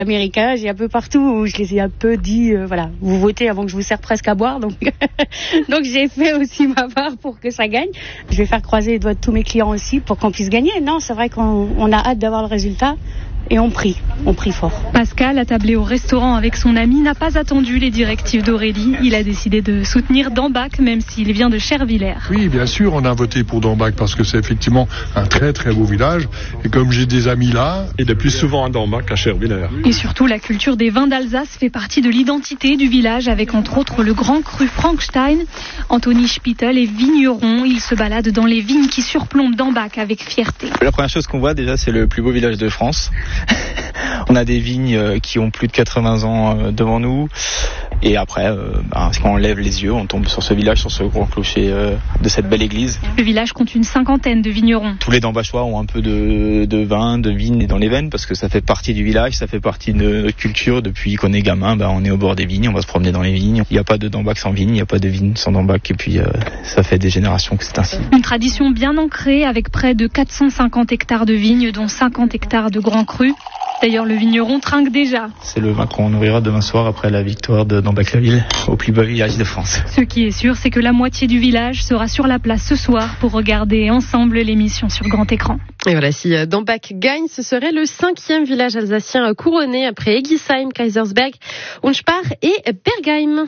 Américains, j'ai un peu partout où je les ai un peu dit, voilà, vous votez avant que je vous serve presque à boire, donc donc j'ai fait aussi ma part pour que ça gagne. Je vais faire croiser les doigts de tous mes clients aussi pour qu'on puisse gagner. Non, c'est vrai qu'on a hâte d'avoir le résultat. Et on prie fort. Pascal, attablé au restaurant avec son ami, n'a pas attendu les directives d'Aurélie. Il a décidé de soutenir Dambach, même s'il vient de Chervillers. Oui, bien sûr, on a voté pour Dambach parce que c'est effectivement un très très beau village. Et comme j'ai des amis là... Il est plus souvent à Dambach qu'à Chervillers. Et surtout, la culture des vins d'Alsace fait partie de l'identité du village, avec entre autres le grand cru Frankenstein. Anthony Spittel est vigneron. Il se balade dans les vignes qui surplombent Dambach avec fierté. La première chose qu'on voit déjà, c'est le plus beau village de France. On a des vignes qui ont plus de 80 ans devant nous. Et après, quand on lève les yeux, on tombe sur ce village, sur ce gros clocher de cette belle église. Le village compte une 50aine de vignerons. Tous les Dambachois ont un peu de vin, de vigne dans les veines, parce que ça fait partie du village, ça fait partie de notre culture. Depuis qu'on est gamin, on est au bord des vignes, on va se promener dans les vignes. Il n'y a pas de Dambach sans vigne, il n'y a pas de vigne sans Dambach. Et puis, ça fait des générations que c'est ainsi. Une tradition bien ancrée, avec près de 450 hectares de vignes, dont 50 hectares de grands crus. D'ailleurs, le vigneron trinque déjà. C'est le vin qu'on ouvrira demain soir après la victoire de Dambach-la-Ville, au plus beau village de France. Ce qui est sûr, c'est que la moitié du village sera sur la place ce soir pour regarder ensemble l'émission sur grand écran. Et voilà, si Dambach gagne, ce serait le 5e village alsacien couronné après Egisheim, Kaisersberg, Unspach et Bergheim.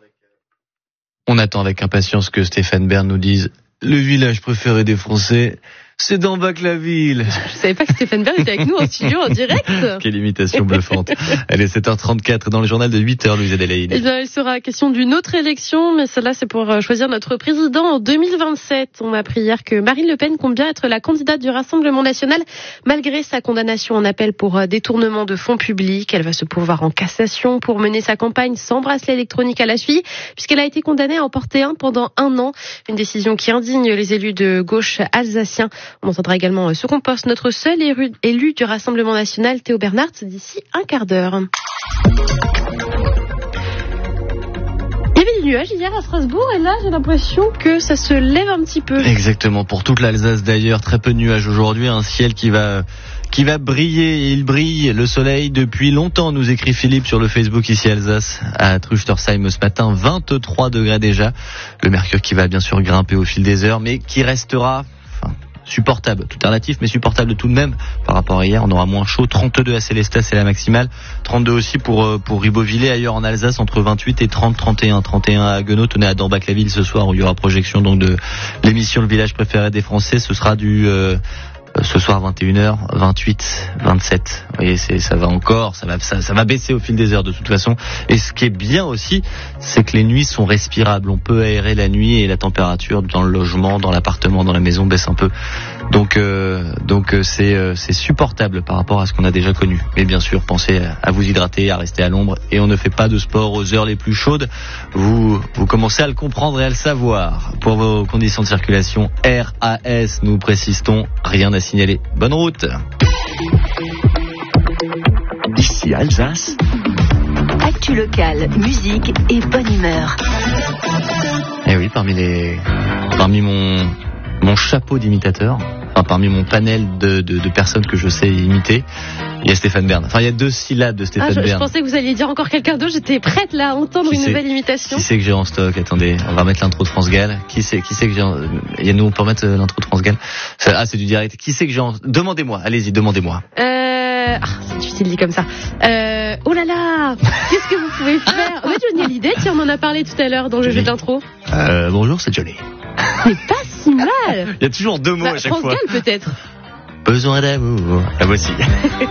On attend avec impatience que Stéphane Bern nous dise le village préféré des Français. C'est Dambach-la-Ville. Je savais pas que Stéphane Bern était avec nous en studio en direct. Quelle imitation bluffante. Elle est 7h34 dans le journal de 8h, Louise Adélaïde. Eh bien, il sera question d'une autre élection, mais celle-là, c'est pour choisir notre président en 2027. On a appris hier que Marine Le Pen compte bien être la candidate du Rassemblement national, malgré sa condamnation en appel pour détournement de fonds publics. Elle va se pourvoir en cassation pour mener sa campagne sans bracelet électronique à la cheville, puisqu'elle a été condamnée à en porter un pendant 1 an. Une décision qui indigne les élus de gauche alsaciens. On entendra également ce qu'on pense notre seul élu du Rassemblement national, Théo Bernard, d'ici un quart d'heure. Il y avait des nuages hier à Strasbourg et là j'ai l'impression que ça se lève un petit peu. Exactement, pour toute l'Alsace d'ailleurs, très peu de nuages aujourd'hui, un ciel qui va briller, et il brille, le soleil depuis longtemps, nous écrit Philippe sur le Facebook ici Alsace, à Truchtersheim ce matin, 23 degrés déjà, le mercure qui va bien sûr grimper au fil des heures, mais qui restera supportable, tout relatif, mais supportable tout de même par rapport à hier. On aura moins chaud, 32 à Célestat, c'est la maximale, 32 aussi pour Ribeauvillé, ailleurs en Alsace, entre 28 et 31 à Guenot. Tenez, à Dambach-la-Ville ce soir, où il y aura projection donc de l'émission Le village préféré des Français. Ce sera ce soir 21h, 28, 27. Vous voyez, ça va baisser au fil des heures de toute façon. Et ce qui est bien aussi, c'est que les nuits sont respirables. On peut aérer la nuit et la température dans le logement, dans l'appartement, dans la maison baisse un peu. Donc c'est supportable par rapport à ce qu'on a déjà connu. Mais bien sûr, pensez à vous hydrater, à rester à l'ombre. Et on ne fait pas de sport aux heures les plus chaudes. Vous commencez à le comprendre et à le savoir. Pour vos conditions de circulation, RAS, nous précisons, rien à signaler. Bonne route. Ici Alsace. Actu locale, musique et bonne humeur. Et oui, parmi mon chapeau d'imitateur, enfin parmi mon panel de personnes que je sais imiter, il y a Stéphane Bern. Enfin, il y a 2 syllabes de Stéphane Bern. Je pensais que vous alliez dire encore quelqu'un d'autre. J'étais prête là à entendre une nouvelle imitation. Qui c'est que j'ai en stock? Attendez, on va mettre l'intro de France Gall. Qui c'est que j'ai en... Yannou, on peut remettre l'intro de France Gall? C'est du direct. Qui c'est que j'ai en... Demandez-moi, allez-y, demandez-moi. C'est difficile dit comme ça. Oh là là, qu'est-ce que vous pouvez faire? Ouais, Johnny Hallyday, on en a parlé tout à l'heure dans le jeu d'intro. Bonjour, c'est Johnny. C'est pas si mal. Il y a toujours 2 mots à chaque France fois. Gall peut-être. Besoin d'amour. La voici.